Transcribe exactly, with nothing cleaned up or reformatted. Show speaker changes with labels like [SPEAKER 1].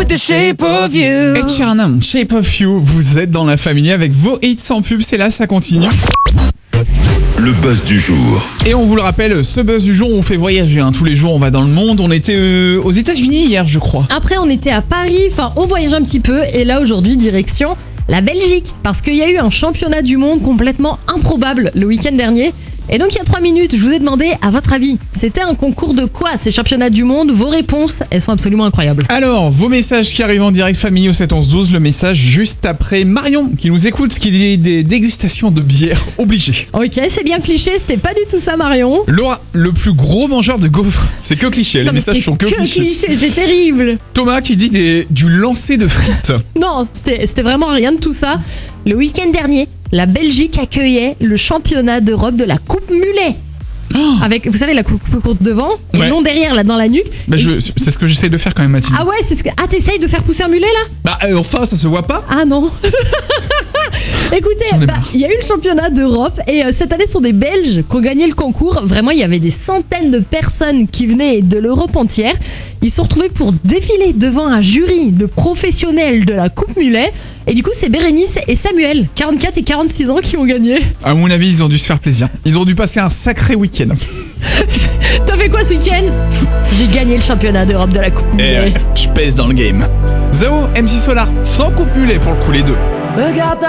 [SPEAKER 1] with the shape of you.
[SPEAKER 2] Ed Sheeran, Shape of You, vous êtes dans la famille avec vos hits sans pub, c'est là, ça continue.
[SPEAKER 3] Le buzz du jour.
[SPEAKER 2] Et on vous le rappelle, ce buzz du jour, on fait voyager, hein. Tous les jours on va dans le monde, on était euh, aux États-Unis hier je crois.
[SPEAKER 4] Après on était à Paris, enfin on voyage un petit peu et là aujourd'hui direction la Belgique parce qu'il y a eu un championnat du monde complètement improbable le week-end dernier. Et donc il y a trois minutes, je vous ai demandé à votre avis, c'était un concours de quoi ces championnats du monde? Vos réponses, elles sont absolument incroyables.
[SPEAKER 2] Alors, vos messages qui arrivent en direct famille au sept onze douze, le message juste après Marion qui nous écoute, qui dit des dégustations de bière obligées.
[SPEAKER 4] Ok, c'est bien cliché, c'était pas du tout ça Marion.
[SPEAKER 2] Laura, le plus gros mangeur de gaufres. C'est que cliché, les
[SPEAKER 4] Non, mais
[SPEAKER 2] messages
[SPEAKER 4] c'est
[SPEAKER 2] sont que,
[SPEAKER 4] que
[SPEAKER 2] clichés.
[SPEAKER 4] cliché, c'est terrible.
[SPEAKER 2] Thomas qui dit des, du lancer de frites.
[SPEAKER 4] Non, c'était c'était vraiment rien de tout ça. Le week-end dernier, la Belgique accueillait le championnat d'Europe de la Coupe Mulet.
[SPEAKER 2] Oh.
[SPEAKER 4] Avec, vous savez, la coupe courte devant et
[SPEAKER 2] Ouais.
[SPEAKER 4] long derrière, là, dans la nuque.
[SPEAKER 2] Bah,
[SPEAKER 4] Et-
[SPEAKER 2] je, c'est ce que j'essaie de faire quand même, Mathilde.
[SPEAKER 4] Ah ouais, c'est ce que... Ah, t'essayes de faire pousser un mulet, là?
[SPEAKER 2] Bah, euh, enfin, ça se voit pas.
[SPEAKER 4] Ah non. Écoutez,
[SPEAKER 2] J'en ai
[SPEAKER 4] bah,
[SPEAKER 2] marre.
[SPEAKER 4] il y a eu le championnat d'Europe et euh, cette année, ce sont des Belges qui ont gagné le concours. Vraiment, il y avait des centaines de personnes qui venaient de l'Europe entière. Ils se sont retrouvés pour défiler devant un jury de professionnels de la Coupe Mulet. Et du coup, c'est Bérénice et Samuel, quarante-quatre et quarante-six ans, qui ont gagné.
[SPEAKER 2] À mon avis, ils ont dû se faire plaisir. Ils ont dû passer un sacré week-end.
[SPEAKER 4] T'as fait quoi ce week-end? J'ai gagné le championnat d'Europe de la Coupe
[SPEAKER 2] Et
[SPEAKER 4] Mulet.
[SPEAKER 2] ouais, je pèse dans le game. Zao, M C Solar, sans coupe mulet pour le coup les deux.
[SPEAKER 1] Regarde